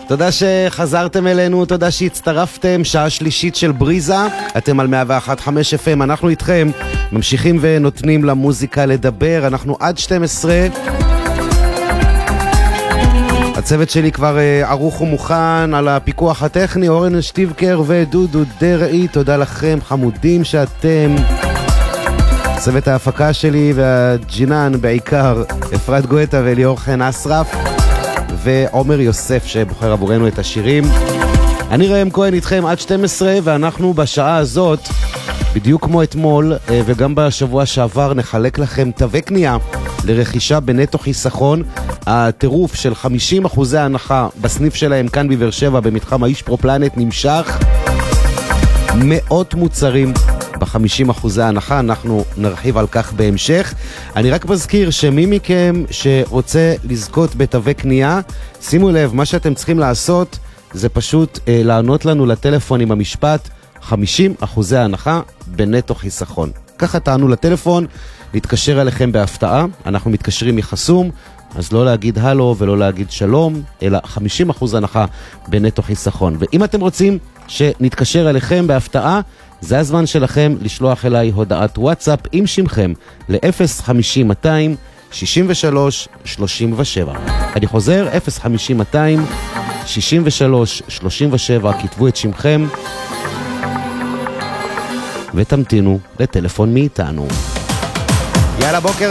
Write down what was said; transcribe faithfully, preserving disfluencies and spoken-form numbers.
תודה שחזרתם אלינו, תודה שהצטרפתם, שעה שלישית של בריזה, אתם על מאה ואחת נקודה חמש אף אם, אנחנו איתכם, ממשיכים ונותנים למוזיקה לדבר, אנחנו עד שתים עשרה, הצוות שלי כבר ערוך ומוכן על הפיקוח הטכני, אורן שטיבקר ודודו דרעי, תודה לכם חמודים שאתם, צוות ההפקה שלי והג'ינן בעיקר, אפרת גואטה ואליאור חן אסרף, ועומר יוסף שבוחר עבורנו את השירים. אני ראם כהן איתכם עד שתים עשרה, ואנחנו בשעה הזאת, בדיוק כמו אתמול וגם בשבוע שעבר, נחלק לכם תווי קנייה לרכישה בנטו חיסכון. הטירוף של חמישים אחוזי הנחה בסניף שלהם כאן בבאר שבע במתחם האיש פרופלנט נמשך. מאות מוצרים ב-חמישים אחוזי הנחה, אנחנו נרחיב על כך בהמשך. אני רק מזכיר שמי מכם שרוצה לזכות בתווי קנייה, שימו לב, מה שאתם צריכים לעשות זה פשוט אה, לענות לנו לטלפון עם המשפט חמישים אחוזי הנחה בנטו חיסכון. ככה תענו לטלפון, להתקשר אליכם בהפתעה, אנחנו מתקשרים מחסום, אז לא להגיד הלו ולא להגיד שלום, אלא חמישים אחוז הנחה בנטו חיסכון. ואם אתם רוצים שנתקשר אליכם בהפתעה, זה הזמן שלכם לשלוח אליי הודעת וואטסאפ עם שמכם ל-אפס חמישים מאתיים שישים ושלוש שלושים ושבע. אני חוזר, אפס חמישים מאתיים שישים ושלוש שלושים ושבע, כתבו את שמכם ותמתינו לטלפון מאיתנו. יאללה, בוקר